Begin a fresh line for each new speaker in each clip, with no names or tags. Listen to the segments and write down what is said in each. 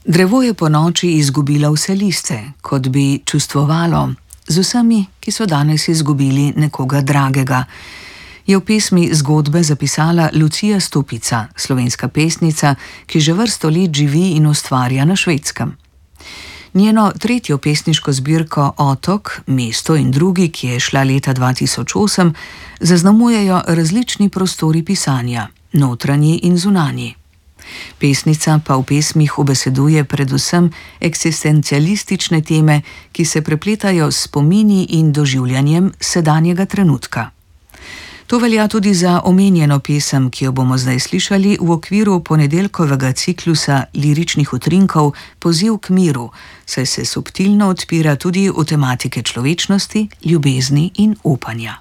Drevo je po noči izgubilo vse liste, kot bi čustvovalo, z vsemi, ki so danes izgubili nekoga dragega, je v pesmi Zgodbe zapisala Lucija Stupica, slovenska pesnica, ki že vrsto let živi in ustvarja na Švedskem. Njeno tretjo pesniško zbirko Otok, mesto in drugi, ki je šla leta 2008, zaznamujejo različni prostori pisanja, notranji in zunanji. Pesnica pa v pesmih ubeseduje predvsem eksistencialistične teme, ki se prepletajo s spomini in doživljanjem sedanjega trenutka. To velja tudi za omenjeno pesem, ki jo bomo zdaj slišali v okviru ponedeljkovega ciklusa liričnih utrinkov Poziv k miru, saj se subtilno odpira tudi v tematike človečnosti, ljubezni in upanja.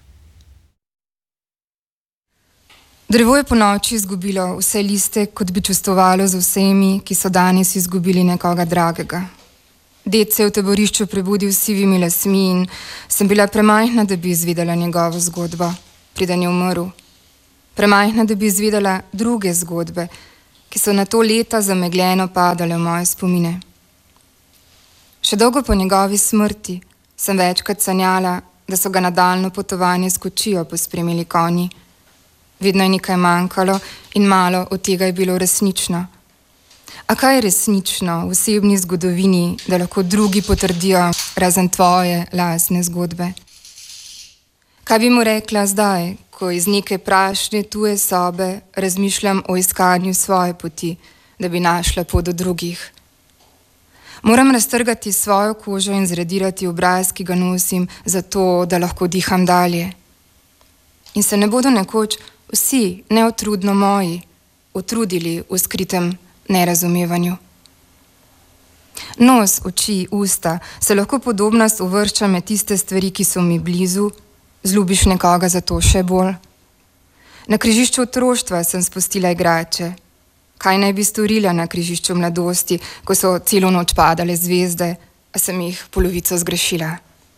Drevo je po noči izgubilo vse liste, kot bi čustvovalo z vsemi, ki so danes izgubili nekoga dragega. Ded se je v taborišču prebudil s sivimi lasmi in sem bila premajhna, da bi izvedela njegovo zgodbo, preden je umrl. Premajhna, da bi izvedela druge zgodbe, ki so na to leta zamegljeno padale v moje spomine. Še dolgo po njegovi smrti sem večkrat sanjala, da so ga na daljno potovanje s kočijo pospremili konji. Vedno je nekaj manjkalo in malo od tega je bilo resnično. A kaj je resnično v osebni zgodovini, da lahko drugi potrdijo razen tvoje lastne zgodbe? Kaj bi mu rekla zdaj, ko iz neke prašne tuje sobe razmišljam o iskanju svoje poti, da bi našla pot do drugih? Moram raztrgati svojo kožo in zredirati obraz, ki ga nosim, zato da lahko diham dalje. In se ne bodo nekoč vsi, neutrudno moji, utrudili v skritem nerazumevanju. Nos, oči, usta, se lahko podobnost uvršča med tiste stvari, ki so mi blizu, zljubiš nekoga zato še bolj. Na križišču otroštva sem spustila igrače. Kaj naj bi storila na križišču mladosti, ko so celo noč padale zvezde, a sem jih polovico zgrešila.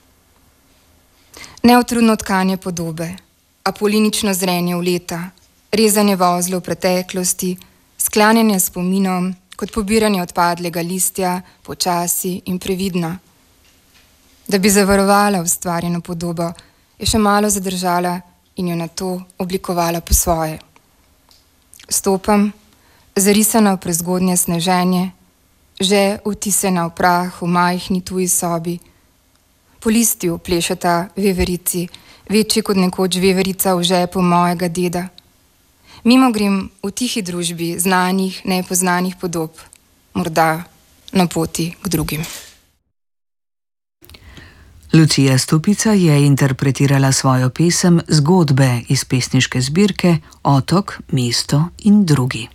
Neutrudno tkanje podobe, apolinično zrenje v leta, rezanje vozlov v preteklosti, sklanjanje spominom, kot pobiranje odpadlega listja, počasi in previdno. Da bi zavarovala ustvarjeno podobo, je še malo zadržala in jo nato oblikovala po svoje. Stopam, zarisana v prezgodnje sneženje, že vtisena v prah v majhni tuji sobi. Po listju plešeta veverici, večji kot nekoč veverica v žepu mojega deda. Mimo grem v tihi družbi znanih, nepoznanih podob, morda na poti k drugim.
Lucija Stupica je interpretirala svojo pesem Zgodbe iz pesniške zbirke Otok, mesto in drugi.